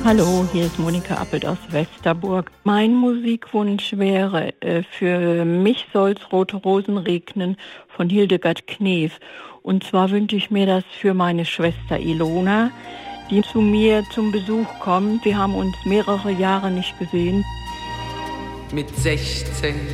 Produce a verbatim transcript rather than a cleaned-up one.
Hallo, hier ist Monika Appelt aus Westerburg. Mein Musikwunsch wäre, äh, für mich soll's Rote Rosen regnen von Hildegard Knef. Und zwar wünsche ich mir das für meine Schwester Ilona, die zu mir zum Besuch kommt. Wir haben uns mehrere Jahre nicht gesehen. Mit sechzehn